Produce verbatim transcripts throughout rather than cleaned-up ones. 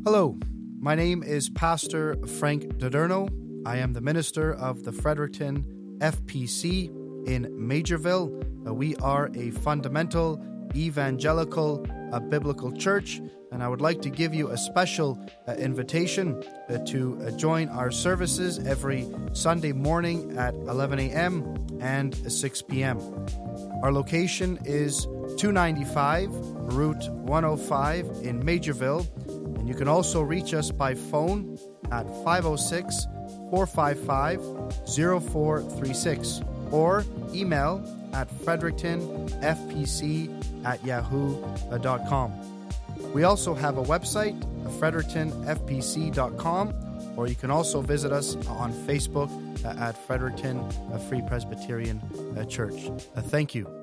Hello, my name is Pastor Frank Doderno. I am the minister of the Fredericton F P C in Majorville. Uh, we are a fundamental evangelical uh, biblical church, and I would like to give you a special uh, invitation uh, to uh, join our services every Sunday morning at eleven a.m. and six p.m. Our location is two ninety-five Route one oh five in Majorville, and you can also reach us by phone at five oh six, four five five, oh four three six or email at frederictonfpc at yahoo dot com. We also have a website, fredericton f p c dot com, or you can also visit us on Facebook at Fredericton Free Presbyterian Church. Thank you.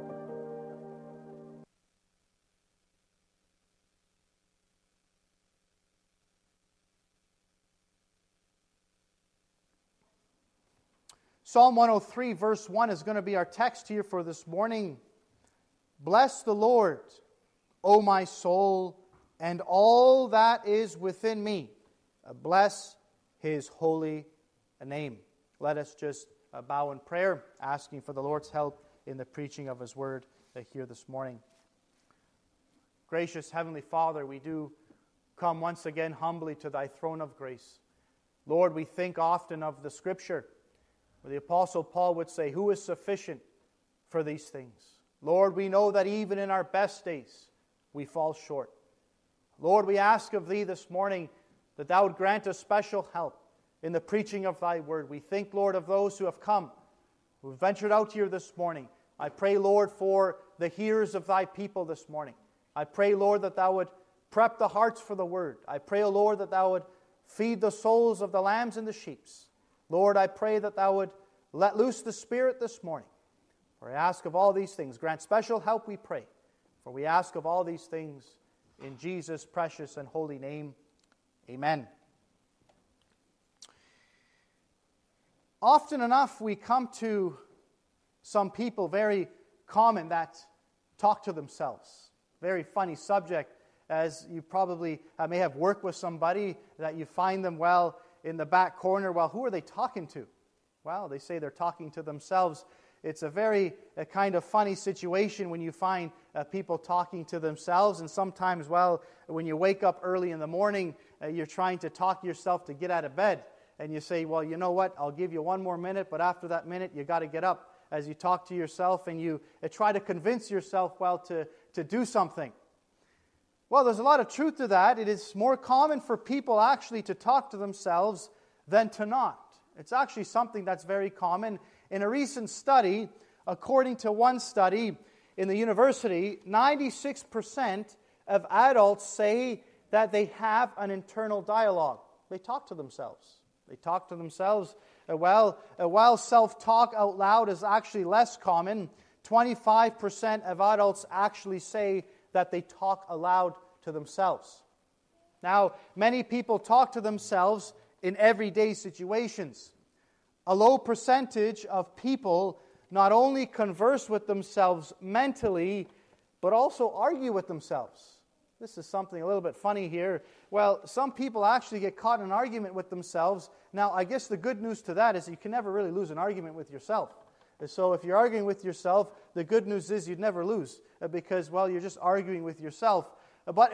Psalm one oh three, verse one is going to be our text here for this morning. Bless the Lord, O my soul, and all that is within me. Bless His holy name. Let us just bow in prayer, asking for the Lord's help in the preaching of His word here this morning. Gracious Heavenly Father, we do come once again humbly to Thy throne of grace. Lord, we think often of the Scripture, where the Apostle Paul would say, who is sufficient for these things? Lord, we know that even in our best days, we fall short. Lord, we ask of Thee this morning that Thou would grant us special help in the preaching of Thy word. We think, Lord, of those who have come, who have ventured out here this morning. I pray, Lord, for the hearers of Thy people this morning. I pray, Lord, that Thou would prep the hearts for the word. I pray, O Lord, that Thou would feed the souls of the lambs and the sheep. Lord, I pray that Thou would let loose the Spirit this morning. For I ask of all these things. Grant special help, we pray. For we ask of all these things in Jesus' precious and holy name. Amen. Often enough, we come to some people, very common, that talk to themselves. Very funny subject, as you probably uh, may have worked with somebody that you find them, well, in the back corner. Well, who are they talking to? Well, they say they're talking to themselves. It's a very a kind of funny situation when you find uh, people talking to themselves. And sometimes, well, when you wake up early in the morning, uh, you're trying to talk yourself to get out of bed. And you say, well, you know what? I'll give you one more minute. But after that minute, you got to get up as you talk to yourself. And you uh, try to convince yourself, well, to, to do something. Well, there's a lot of truth to that. It is more common for people actually to talk to themselves than to not. It's actually something that's very common. In a recent study, according to one study in the university, ninety-six percent of adults say that they have an internal dialogue. They talk to themselves. They talk to themselves. Well, while self-talk out loud is actually less common, twenty-five percent of adults actually say that they talk aloud to themselves. Now, many people talk to themselves in everyday situations. A low percentage of people not only converse with themselves mentally, but also argue with themselves. This is something a little bit funny here. Well, some people actually get caught in an argument with themselves. Now, I guess the good news to that is you can never really lose an argument with yourself. So if you're arguing with yourself, the good news is you'd never lose, because, well, you're just arguing with yourself. But